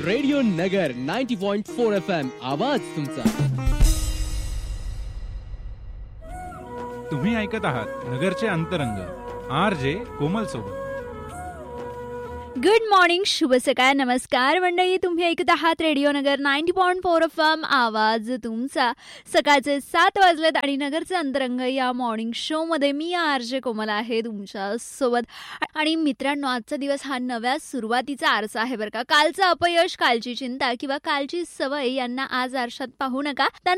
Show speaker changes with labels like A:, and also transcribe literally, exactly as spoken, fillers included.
A: Radio नगर ninety point four F M आवाज तुमचा.
B: तुम्ही ऐकत आहात नगरचे अंतरंग आर जे कोमल सोबत.
C: गुड मॉर्निंग, शुभ सकाळ, नमस्कार मंडळी. तुम्ही ऐकत आहात रेडिओ नगर ninety point four F M आवाज तुमचा. सकाळचे सात वाजलेत आणि नगरचे अंतरंग या मॉर्निंग शो मध्ये मी आर जे कोमल आहे तुमच्या सोबत. आणि मित्रांनो, आजचा दिवस हा नव्या सुरुवातीचा आरसा आहे बरं का. कालचं अपयश, कालची चिंता किंवा कालची सवय यांना आज आरशात पाहू नका.